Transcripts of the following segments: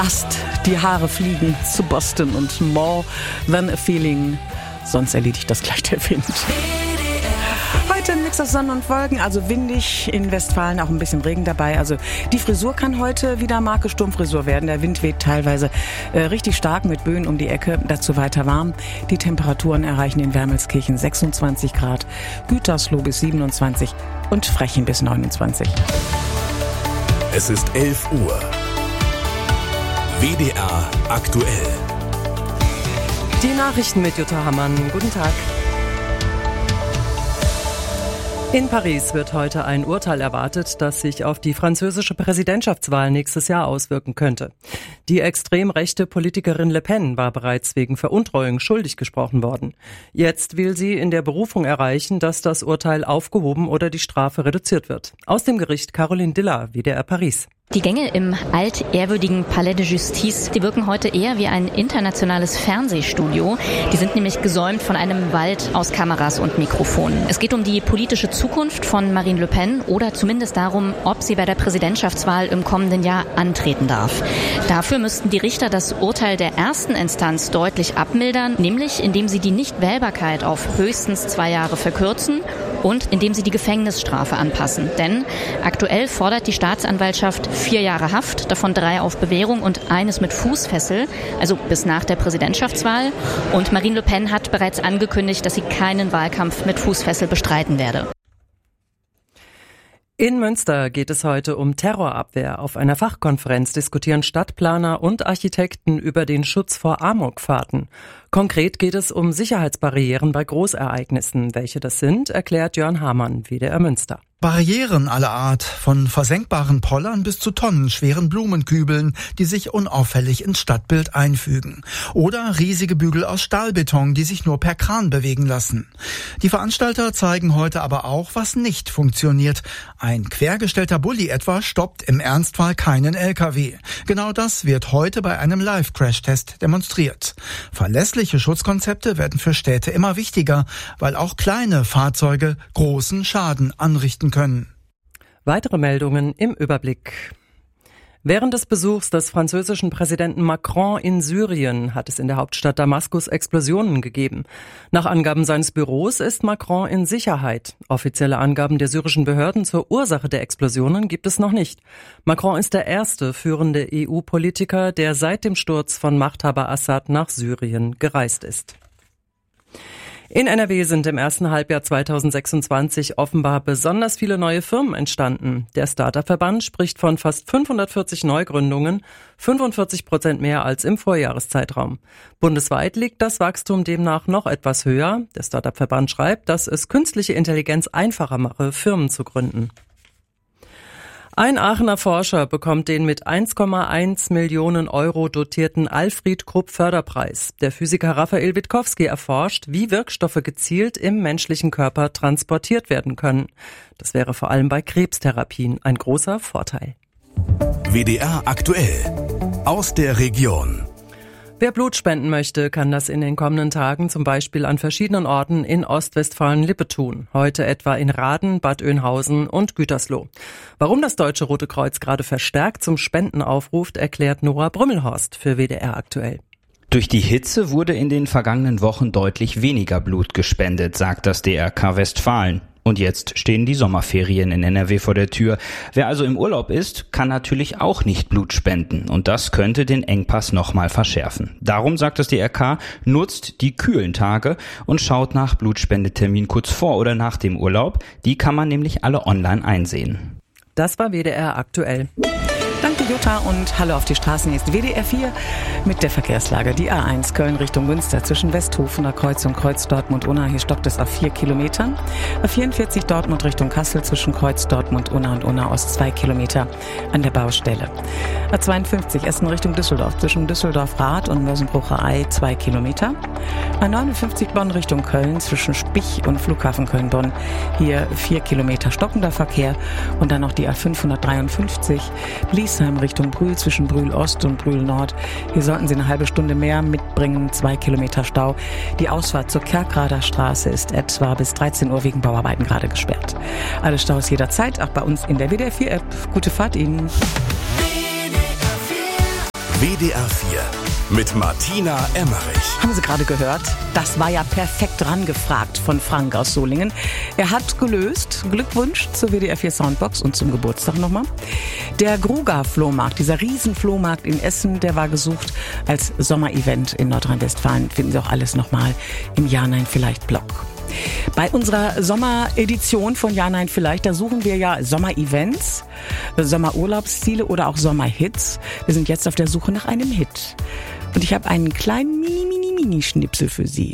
Ast, die Haare fliegen zu Boston und more than a feeling. Sonst erledigt das gleich der Wind. Heute ein Mix aus Sonne und Wolken, also windig, in Westfalen auch ein bisschen Regen dabei. Also die Frisur kann heute wieder Marke Sturmfrisur werden. Der Wind weht teilweise richtig stark mit Böen um die Ecke, dazu weiter warm. Die Temperaturen erreichen in Wermelskirchen 26 Grad, Gütersloh bis 27 und Frechen bis 29. Es ist 11 Uhr. WDR aktuell. Die Nachrichten mit Jutta Hammann. Guten Tag. In Paris wird heute ein Urteil erwartet, das sich auf die französische Präsidentschaftswahl nächstes Jahr auswirken könnte. Die extrem rechte Politikerin Le Pen war bereits wegen Veruntreuung schuldig gesprochen worden. Jetzt will sie in der Berufung erreichen, dass das Urteil aufgehoben oder die Strafe reduziert wird. Aus dem Gericht Caroline Diller, WDR Paris. Die Gänge im altehrwürdigen Palais de Justice, die wirken heute eher wie ein internationales Fernsehstudio. Die sind nämlich gesäumt von einem Wald aus Kameras und Mikrofonen. Es geht um die politische Zukunft von Marine Le Pen oder zumindest darum, ob sie bei der Präsidentschaftswahl im kommenden Jahr antreten darf. Dafür müssten die Richter das Urteil der ersten Instanz deutlich abmildern, nämlich indem sie die Nichtwählbarkeit auf höchstens 2 Jahre verkürzen und indem sie die Gefängnisstrafe anpassen. Denn aktuell fordert die Staatsanwaltschaft 4 Jahre Haft, davon 3 auf Bewährung und 1 mit Fußfessel, also bis nach der Präsidentschaftswahl. Und Marine Le Pen hat bereits angekündigt, dass sie keinen Wahlkampf mit Fußfessel bestreiten werde. In Münster geht es heute um Terrorabwehr. Auf einer Fachkonferenz diskutieren Stadtplaner und Architekten über den Schutz vor Amokfahrten. Konkret geht es um Sicherheitsbarrieren bei Großereignissen. Welche das sind, erklärt Jörn Hamann, WDR Münster. Barrieren aller Art, von versenkbaren Pollern bis zu tonnenschweren Blumenkübeln, die sich unauffällig ins Stadtbild einfügen. Oder riesige Bügel aus Stahlbeton, die sich nur per Kran bewegen lassen. Die Veranstalter zeigen heute aber auch, was nicht funktioniert. Ein quergestellter Bulli etwa stoppt im Ernstfall keinen LKW. Genau das wird heute bei einem Live-Crash-Test demonstriert. Verlässliche Schutzkonzepte werden für Städte immer wichtiger, weil auch kleine Fahrzeuge großen Schaden anrichten können. Weitere Meldungen im Überblick. Während des Besuchs des französischen Präsidenten Macron in Syrien hat es in der Hauptstadt Damaskus Explosionen gegeben. Nach Angaben seines Büros ist Macron in Sicherheit. Offizielle Angaben der syrischen Behörden zur Ursache der Explosionen gibt es noch nicht. Macron ist der erste führende EU-Politiker, der seit dem Sturz von Machthaber Assad nach Syrien gereist ist. In NRW sind im ersten Halbjahr 2026 offenbar besonders viele neue Firmen entstanden. Der Start-up-Verband spricht von fast 540 Neugründungen, 45% mehr als im Vorjahreszeitraum. Bundesweit liegt das Wachstum demnach noch etwas höher. Der Start-up-Verband schreibt, dass es künstliche Intelligenz einfacher mache, Firmen zu gründen. Ein Aachener Forscher bekommt den mit 1,1 Millionen Euro dotierten Alfred Krupp Förderpreis. Der Physiker Raphael Witkowski erforscht, wie Wirkstoffe gezielt im menschlichen Körper transportiert werden können. Das wäre vor allem bei Krebstherapien ein großer Vorteil. WDR aktuell. Aus der Region. Wer Blut spenden möchte, kann das in den kommenden Tagen zum Beispiel an verschiedenen Orten in Ostwestfalen-Lippe tun. Heute etwa in Rahden, Bad Oeynhausen und Gütersloh. Warum das Deutsche Rote Kreuz gerade verstärkt zum Spenden aufruft, erklärt Nora Brümmelhorst für WDR aktuell. Durch die Hitze wurde in den vergangenen Wochen deutlich weniger Blut gespendet, sagt das DRK Westfalen. Und jetzt stehen die Sommerferien in NRW vor der Tür. Wer also im Urlaub ist, kann natürlich auch nicht Blut spenden. Und das könnte den Engpass nochmal verschärfen. Darum, sagt das DRK, nutzt die kühlen Tage und schaut nach Blutspendetermin kurz vor oder nach dem Urlaub. Die kann man nämlich alle online einsehen. Das war WDR aktuell. Danke Jutta und hallo auf die Straßen. Jetzt WDR 4 mit der Verkehrslage. Die A1 Köln Richtung Münster zwischen Westhofener Kreuz und Kreuz Dortmund-Unna. Hier stockt es auf 4 Kilometern. A44 Dortmund Richtung Kassel zwischen Kreuz Dortmund-Unna und Unna-Ost 2 Kilometer an der Baustelle. A52 Essen Richtung Düsseldorf zwischen Düsseldorf-Rath und Mörsenbrucher-Ei 2 Kilometer. A59 Bonn Richtung Köln zwischen Spich und Flughafen Köln-Bonn. Hier 4 Kilometer stockender Verkehr. Und dann noch die A553 Bliesheim Richtung Brühl zwischen Brühl Ost und Brühl Nord. Hier sollten Sie eine halbe Stunde mehr mitbringen, 2 Kilometer Stau. Die Ausfahrt zur Kerkrader Straße ist etwa bis 13 Uhr wegen Bauarbeiten gerade gesperrt. Alle Staus jederzeit, auch bei uns in der WDR 4 App. Gute Fahrt Ihnen. WDR 4 mit Martina Emmerich. Haben Sie gerade gehört? Das war ja perfekt rangefragt von Frank aus Solingen. Er hat gelöst. Glückwunsch zur WDR 4 Soundbox und zum Geburtstag nochmal. Der Gruga-Flohmarkt, dieser Riesenflohmarkt in Essen, der war gesucht als Sommerevent in Nordrhein-Westfalen. Finden Sie auch alles nochmal im Ja, Nein, Vielleicht Blog. Bei unserer Sommeredition von Ja, Nein, Vielleicht, da suchen wir ja Sommerevents, Sommerurlaubsziele oder auch Sommerhits. Wir sind jetzt auf der Suche nach einem Hit. Und ich habe einen kleinen Mini-Schnipsel für Sie.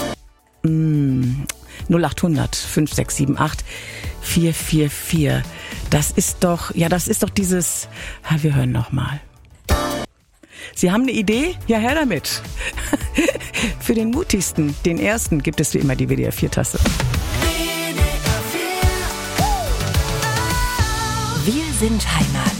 0800 5678 444. Das ist doch dieses... Wir hören nochmal. Sie haben eine Idee? Ja, her damit. Für den mutigsten, den ersten, gibt es wie immer die WDR 4-Tasse. Wir sind Heimat.